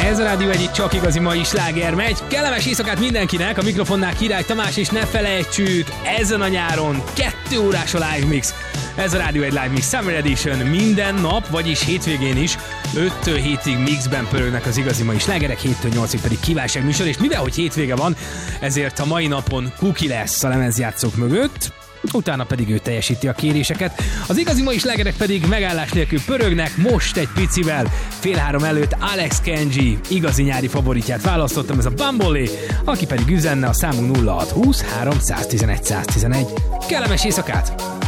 Ez a Rádió egyik csak igazi mai sláger megy. Kellemes éjszakát mindenkinek, a mikrofonnál Király Tamás, és ne felejtsük, ezen a nyáron 2 órás a live mix. Ez a Rádió egy Live Mix Summer Edition, minden nap, vagyis hétvégén is 5-től 7-ig mixben pörögnek az igazi mai slágerek, 7-től 8-ig pedig kívánság műsor, és mivel hogy hétvége van, ezért a mai napon Kuki lesz a lemezjátszók mögött, utána pedig ő teljesíti a kéréseket. Az igazi mai slágerek pedig megállás nélkül pörögnek, most egy picivel, 2:30 előtt Alex Kenji igazi nyári favoritját választottam, ez a Bambolé, aki pedig üzenne a számunk 0620 311 111. Kellemes éjszakát!